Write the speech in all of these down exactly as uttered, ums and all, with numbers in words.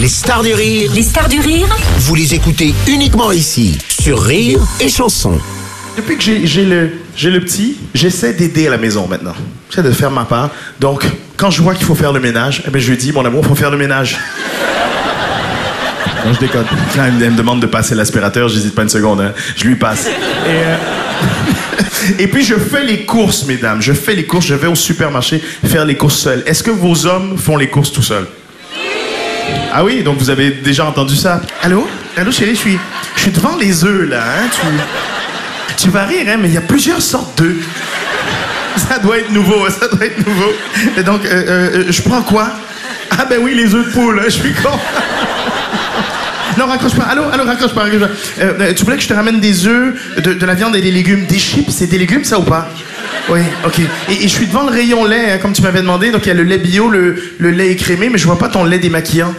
Les stars du rire. Les stars du rire. Vous les écoutez uniquement ici, sur Rire et Chanson. Depuis que j'ai, j'ai, le, j'ai le petit, j'essaie d'aider à la maison maintenant. J'essaie de faire ma part. Donc, quand je vois qu'il faut faire le ménage, eh bien, je lui dis, mon amour, il faut faire le ménage. Non, je déconne. Quand elle me demande de passer l'aspirateur, j'hésite pas une seconde. Hein. Je lui passe. Et, euh... Et puis, je fais les courses, mesdames. Je fais les courses. Je vais au supermarché faire les courses seul. Est-ce que vos hommes font les courses tout seuls? Ah oui, donc vous avez déjà entendu ça. Allô? Allô, chérie, je suis, je suis devant les œufs, là. Hein? Tu, tu vas rire, hein, mais il y a plusieurs sortes d'œufs. Ça doit être nouveau, ça doit être nouveau. Et donc, euh, euh, je prends quoi? Ah ben oui, les œufs de poule, hein, je suis con. Non, raccroche pas. Allô, allô, raccroche pas. Raccroche pas. Euh, tu voulais que je te ramène des œufs, de, de la viande et des légumes. Des chips, c'est des légumes, ça ou pas? Oui, OK. Et, et je suis devant le rayon lait, hein, comme tu m'avais demandé. Donc, il y a le lait bio, le, le lait écrémé, mais je vois pas ton lait démaquillant.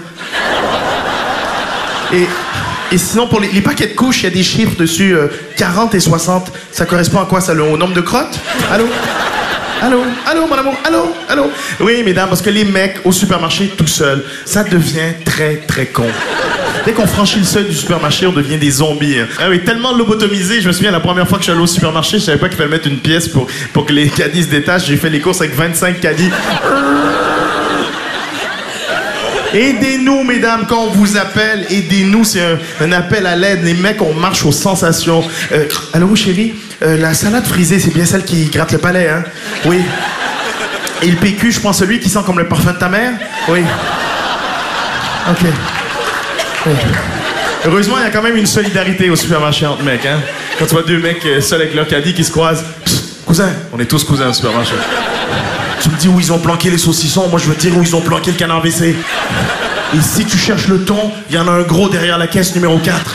Et, et sinon, pour les, les paquets de couches, il y a des chiffres dessus, euh, quarante et soixante. Ça correspond à quoi, ça, le, au nombre de crottes? Allô? Allô? Allô, mon amour? Allô? Allô? Oui, mesdames, parce que les mecs au supermarché tout seuls, ça devient très, très con. Dès qu'on franchit le seuil du supermarché, on devient des zombies. Hein. Ah oui, tellement lobotomisé, je me souviens, la première fois que je suis allé au supermarché, je savais pas qu'il fallait mettre une pièce pour, pour que les caddies se détachent. J'ai fait les courses avec vingt-cinq caddies. Aidez-nous, mesdames, quand on vous appelle. Aidez-nous, c'est un, un appel à l'aide. Les mecs, on marche aux sensations. Euh, allô, chérie? Euh, la salade frisée, c'est bien celle qui gratte le palais, hein? Oui. Et le P Q, je prends celui qui sent comme le parfum de ta mère? Oui. OK. Oui. Heureusement, il y a quand même une solidarité au supermarché entre mecs, hein? Quand tu vois deux mecs seuls avec leur caddie qui se croisent. Psst, cousin, on est tous cousins au supermarché. Tu me dis où ils ont planqué les saucissons, moi je veux te dire où ils ont planqué le canard W C. Et si tu cherches le thon, il y en a un gros derrière la caisse numéro quatre.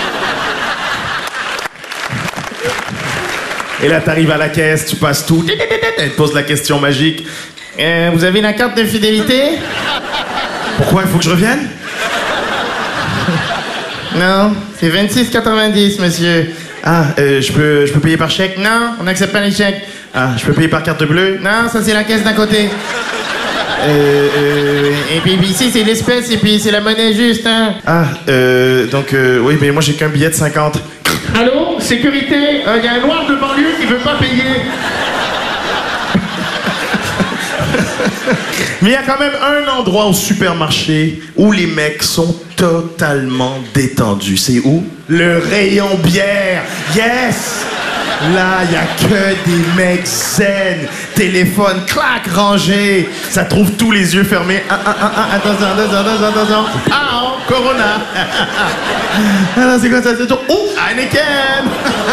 Et là, t'arrives à la caisse, tu passes tout. Elle te pose la question magique. Euh, vous avez la carte de fidélité? Pourquoi, il faut que je revienne? Non, c'est vingt-six quatre-vingt-dix, monsieur. Ah, euh, je peux, je peux payer par chèque? Non, on n'accepte pas les chèques. Ah, je peux payer par carte bleue? Non, ça c'est la caisse d'à côté. Euh, euh, et puis ici c'est l'espèce et puis c'est la monnaie juste, hein. Ah, euh, donc, euh, oui, mais moi j'ai qu'un billet de cinquante. Allô, sécurité, il euh, y a un noir de banlieue qui veut pas payer. Mais il y a quand même un endroit au supermarché où les mecs sont totalement détendus. C'est où? Le rayon bière. Yes! Là, il n'y a que des mecs zen. Téléphone, clac, rangé. Ça trouve tous les yeux fermés. Ah, ah, ah, ah, attention, attention, attention, attention. Ah, oh, Corona. Ah, non, c'est quoi ça? C'est tout. Oh, Heineken.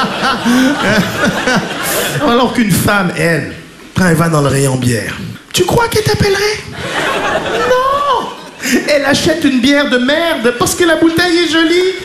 Alors qu'une femme, elle, quand elle va dans le rayon bière, tu crois qu'elle t'appellerait? Non! Elle achète une bière de merde parce que la bouteille est jolie.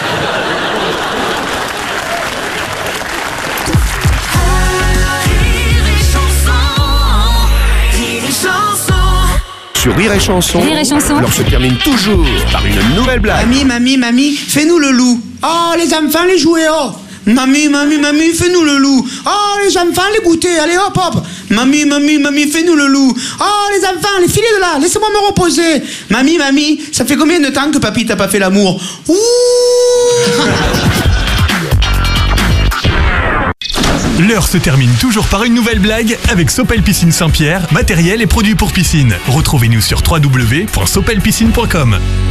Sur Rire et Chanson, Rire et Chanson. l'on se termine toujours par une nouvelle blague. Mamie, mamie, mamie, fais-nous le loup. Oh, les enfants, les jouets, oh. Mamie, mamie, mamie, fais-nous le loup. Oh, les enfants, les goûter, allez, hop, hop. Mamie, mamie, mamie, fais-nous le loup. Oh, les enfants, les filets de là, laissez-moi me reposer. Mamie, mamie, ça fait combien de temps que papy t'a pas fait l'amour? Ouh. L'heure se termine toujours par une nouvelle blague avec Sopel Piscine Saint-Pierre, matériel et produits pour piscine. Retrouvez-nous sur w w w point sopel piscine point com.